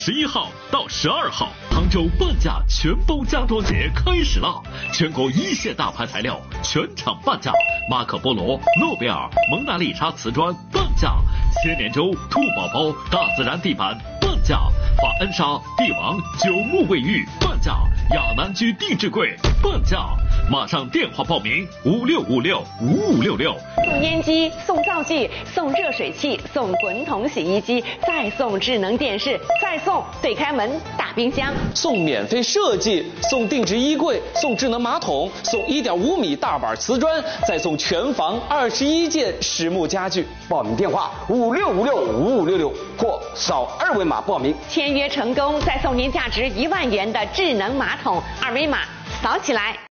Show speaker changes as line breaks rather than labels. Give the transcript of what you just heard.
11号到12号，杭州半价全包家装节开始了！全国一线大牌材料全场半价，马可波罗、诺贝尔、蒙娜丽莎瓷砖半价，千年舟、兔宝宝、大自然地板半价，法恩莎、帝王、九牧卫浴半价，亚南居定制柜半价。马上电话报名56565566。
送烟机，送灶具，送热水器，送滚筒洗衣机，再送智能电视，再送对开门大冰箱，
送免费设计，送定制衣柜，送智能马桶，送1.5米大板瓷砖，再送全房21件实木家具。
报名电话56565566或扫2维码报名。
签约成功再送您价值1万元的智能马桶，2维码扫起来。